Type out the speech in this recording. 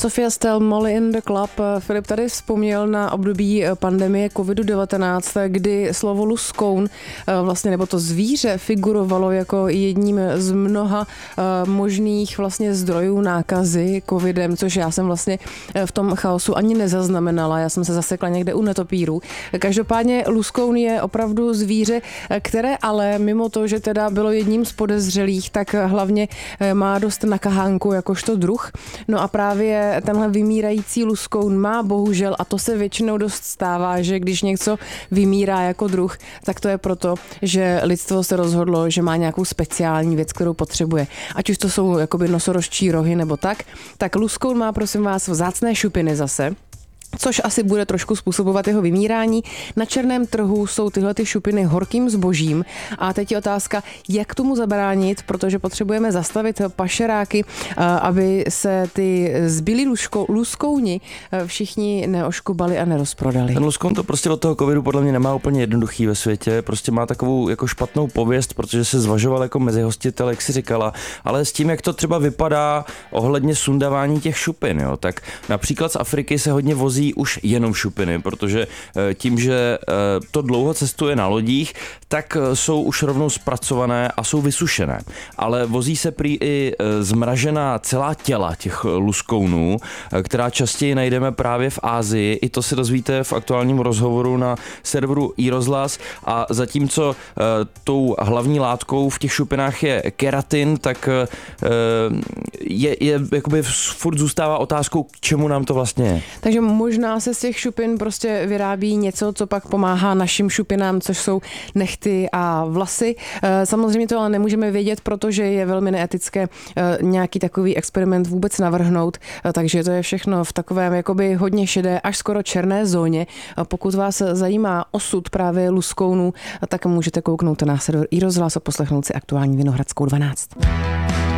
Sofia Stell, Molly in the Club. Filip tady vzpomněl na období pandemie COVID-19, kdy slovo luskoun, vlastně, nebo to zvíře, figurovalo jako jedním z mnoha možných vlastně zdrojů nákazy covidem, což já jsem vlastně v tom chaosu ani nezaznamenala. Já jsem se zasekla někde u netopíru. Každopádně luskoun je opravdu zvíře, které ale mimo to, že teda bylo jedním z podezřelých, tak hlavně má dost na kahánku jakožto druh. No a právě tenhle vymírající luskoun má bohužel, a to se většinou dost stává, že když něco vymírá jako druh, tak to je proto, že lidstvo se rozhodlo, že má nějakou speciální věc, kterou potřebuje. Ať už to jsou jakoby nosorožčí rohy nebo tak luskoun má, prosím vás, vzácné šupiny zase, což asi bude trošku způsobovat jeho vymírání. Na černém trhu jsou tyhle ty šupiny horkým zbožím a teď je otázka, jak tomu zabránit, protože potřebujeme zastavit pašeráky, aby se ty zbylí luskouni všichni neoškubali a nerozprodali. Ten luskoun to prostě od toho covidu podle mě nemá úplně jednoduchý ve světě, prostě má takovou jako špatnou pověst, protože se zvažoval jako mezihostitel, jak si říkala, ale s tím, jak to třeba vypadá ohledně sundávání těch šupin, jo, tak například z Afriky se hodně vozí už jenom šupiny, protože tím, že to dlouho cestuje na lodích, tak jsou už rovnou zpracované a jsou vysušené. Ale vozí se prý i zmražená celá těla těch luskounů, která častěji najdeme právě v Asii. I to se dozvíte v aktuálním rozhovoru na serveru iRozhlas. A zatímco tou hlavní látkou v těch šupinách je keratin, tak je jakoby furt zůstává otázkou, k čemu nám to vlastně je. Takže možná se z těch šupin prostě vyrábí něco, co pak pomáhá našim šupinám, což jsou nehty a vlasy. Samozřejmě to ale nemůžeme vědět, protože je velmi neetické nějaký takový experiment vůbec navrhnout, takže to je všechno v takovém jakoby hodně šedé, až skoro černé zóně. Pokud vás zajímá osud právě luskounů, tak můžete kouknout na server iRozhlas a poslechnout si aktuální Vinohradskou 12.